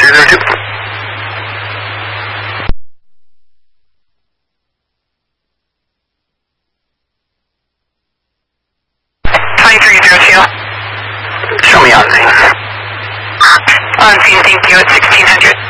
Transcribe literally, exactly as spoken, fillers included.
three zero two. twenty-three zero two. Show me on thing. On scene, thank you, at sixteen hundred.